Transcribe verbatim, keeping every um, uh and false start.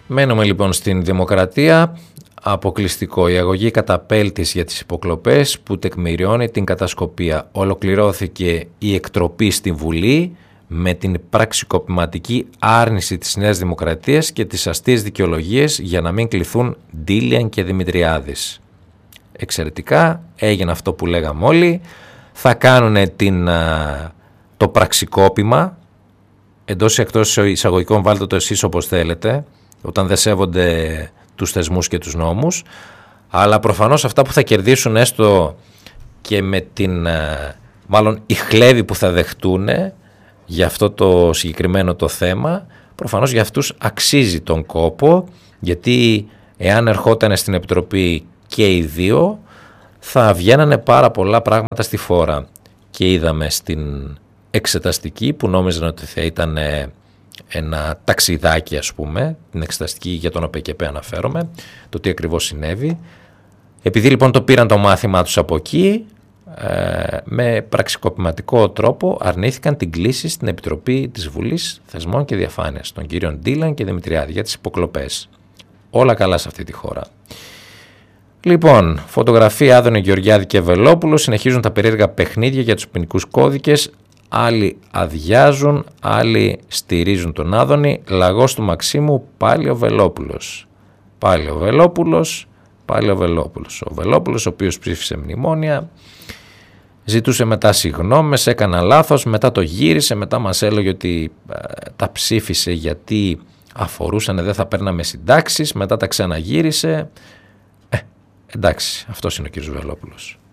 Μένουμε λοιπόν στην Δημοκρατία. Αποκλειστικό η αγωγή καταπέλτης για τις υποκλοπές που τεκμηριώνει την κατασκοπία. Ολοκληρώθηκε η εκτροπή στη Βουλή με την πραξικοπηματική άρνηση της Νέας Δημοκρατίας και τις αστείες δικαιολογίες για να μην κληθούν Ντίλιαν και Δημητριάδης. Εξαιρετικά, έγινε αυτό που λέγαμε όλοι. Θα κάνουν την, το πραξικόπημα, εντός ή εκτός εισαγωγικών, βάλτε το εσείς όπως θέλετε, όταν δεν σέβονται τους θεσμούς και τους νόμους, αλλά προφανώς αυτά που θα κερδίσουν έστω και με την μάλλον η χλέβη που θα δεχτούν για αυτό το συγκεκριμένο το θέμα, προφανώς για αυτούς αξίζει τον κόπο, γιατί εάν ερχόταν στην Επιτροπή και οι δύο θα βγαίνανε πάρα πολλά πράγματα στη φόρα. Και είδαμε στην εξεταστική που νόμιζαν ότι θα ήταν ένα ταξιδάκι, ας πούμε, την εξεταστική για τον ΟΠΕΚΕΠΕ αναφέρομαι, το τι ακριβώς συνέβη. Επειδή λοιπόν το πήραν το μάθημά τους από εκεί, ε, με πραξικοπηματικό τρόπο αρνήθηκαν την κλήση στην Επιτροπή της Βουλής Θεσμών και Διαφάνειας, των κύριων Ντίλαν και Δημητριάδη, για τις υποκλοπές. Όλα καλά σε αυτή τη χώρα. Λοιπόν, φωτογραφία Άδωνη, Γεωργιάδη και Βελόπουλο, συνεχίζουν τα περίεργα παιχνίδια για τους ποινικούς κώδικες. Άλλοι αδειάζουν, άλλοι στηρίζουν τον Άδωνη. Λαγός του Μαξίμου, πάλι ο Βελόπουλος. Πάλι ο Βελόπουλος, πάλι ο Βελόπουλος. Ο Βελόπουλος, ο οποίος ψήφισε μνημόνια, ζητούσε μετά συγγνώμες, έκανα λάθος, μετά το γύρισε, μετά μας έλεγε ότι ε, τα ψήφισε γιατί αφορούσαν, δεν θα παίρναμε συντάξεις, μετά τα ξαναγύρισε. Ε, εντάξει, αυτός είναι ο κύριος Βελόπουλος.